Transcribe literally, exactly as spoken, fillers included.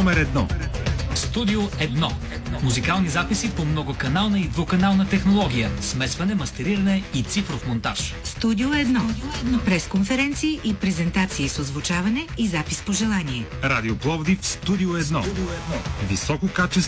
номер едно. Студио едно. Музикални записи по многоканална и двуканална технология, смесване, мастериране и цифров монтаж. Студио едно. Пресконференции и презентации с озвучаване и запис по желание. Радио Пловдив, Студио едно. Високо качество